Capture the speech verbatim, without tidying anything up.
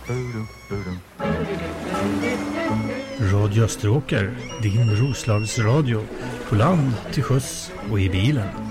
Radio Österåker, din Roslagsradio, på land, till sjöss och i bilen.